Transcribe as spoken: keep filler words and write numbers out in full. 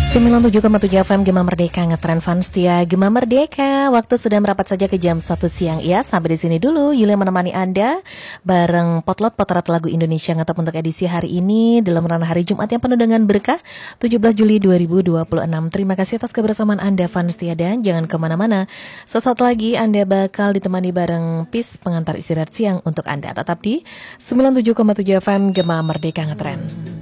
sembilan puluh tujuh koma tujuh F M Gema Merdeka ngetren fans setia Gema Merdeka. Waktu sudah merapat saja ke jam satu siang ya. Sampai di sini dulu Yulia menemani Anda bareng Potlot Potret Lagu Indonesia ngetop untuk edisi hari ini dalam rana hari Jumat yang penuh dengan berkah tujuh belas Juli dua ribu dua puluh enam. Terima kasih atas kebersamaan Anda fans setia dan jangan kemana-mana. Sesaat lagi Anda bakal ditemani bareng Pis pengantar istirahat siang untuk Anda. Tetap di sembilan puluh tujuh koma tujuh F M Gema Merdeka ngetren.